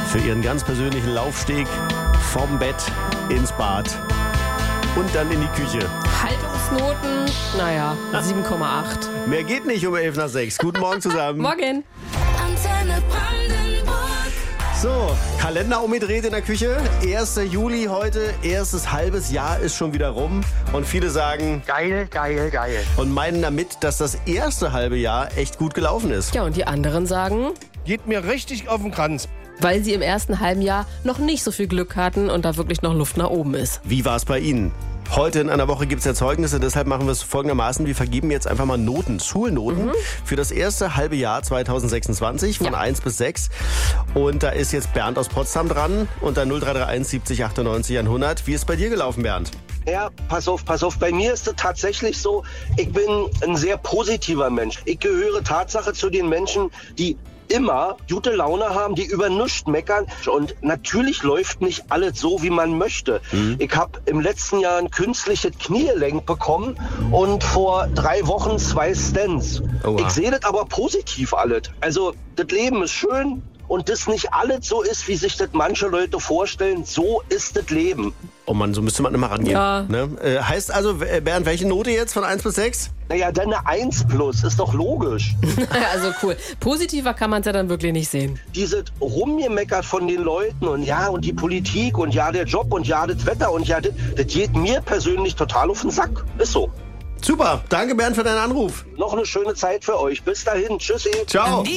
für ihren ganz persönlichen Laufsteg vom Bett ins Bad und dann in die Küche. Haltungsnoten, 7,8. Mehr geht nicht um 5:11. Guten Morgen zusammen. Morgen. Antenne Brandenburg. So, Kalender umgedreht in der Küche. 1. Juli heute, erstes halbes Jahr ist schon wieder rum. Und viele sagen Geil. und meinen damit, dass das erste halbe Jahr echt gut gelaufen ist. Ja, und die anderen sagen, Geht mir richtig auf den Kranz. weil sie im ersten halben Jahr noch nicht so viel Glück hatten und da wirklich noch Luft nach oben ist. Wie war es bei Ihnen? Heute in einer Woche gibt es ja Zeugnisse, deshalb machen wir es folgendermaßen. Wir vergeben jetzt einfach mal Noten, Schulnoten für das erste halbe Jahr 2026 von 1 bis 6. Und da ist jetzt Bernd aus Potsdam dran und dann 0331 70 98 100. Wie ist es bei dir gelaufen, Bernd? Ja, pass auf. Bei mir ist es tatsächlich so, ich bin ein sehr positiver Mensch. Ich gehöre Tatsache zu den Menschen, die immer gute Laune haben, die über nichts meckern. Und natürlich läuft nicht alles so, wie man möchte. Ich habe im letzten Jahr ein künstliches Kniegelenk bekommen und vor 3 Wochen 2 Stents. Oha. Ich sehe das aber positiv alles. Also, das Leben ist schön und das nicht alles so ist, wie sich das manche Leute vorstellen. So ist das Leben. Oh Mann, so müsste man immer rangehen. Ja. Ne? Heißt also, Bernd, welche Note jetzt von 1 bis 6? Naja, dann eine 1 plus, ist doch logisch. Also cool. Positiver kann man es ja dann wirklich nicht sehen. Dieses Rumgemeckert von den Leuten und ja, und die Politik und ja, der Job und ja, das Wetter und ja, das geht mir persönlich total auf den Sack. Ist so. Super, danke Bernd für deinen Anruf. Noch eine schöne Zeit für euch. Bis dahin. Tschüssi. Ciao.